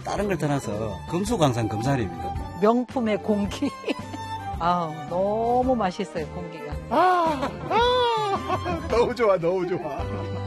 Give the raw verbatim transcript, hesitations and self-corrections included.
다른 걸 떠나서 금수강산 금살입니다. 명품의 공기. 아, 너무 맛있어요, 공기가. 아, 아, 너무 좋아, 너무 좋아.